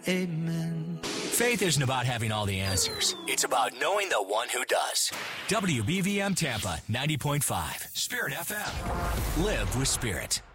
Amen. Faith isn't about having all the answers. It's about knowing the one who does. WBVM Tampa 90.5, Spirit FM. Live with Spirit.